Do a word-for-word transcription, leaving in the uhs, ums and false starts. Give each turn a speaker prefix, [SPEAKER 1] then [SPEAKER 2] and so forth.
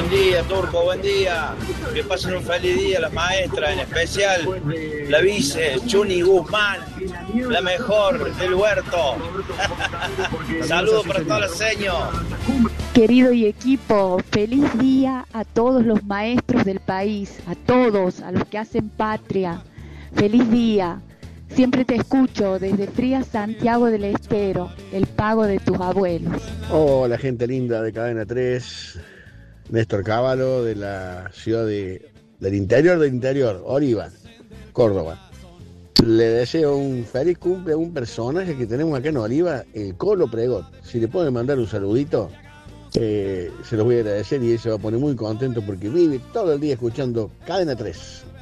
[SPEAKER 1] Buen día, Turco, buen día. Que pasen un feliz día las maestras, en especial la vice, Chuni Guzmán, la mejor del huerto. Saludos para todos los seños.
[SPEAKER 2] Querido y equipo, feliz día a todos los maestros del país, a todos, a los que hacen patria. Feliz día. Siempre te escucho desde fría Santiago del Estero, el pago de tus abuelos.
[SPEAKER 3] Hola, gente linda de Cadena tres. Néstor Cábalo, de la ciudad de, del interior del interior, Oliva, Córdoba. Le deseo un feliz cumple a un personaje que tenemos acá en Oliva, el Colo Pregot. Si le pueden mandar un saludito, eh, se los voy a agradecer y él se va a poner muy contento porque vive todo el día escuchando Cadena tres.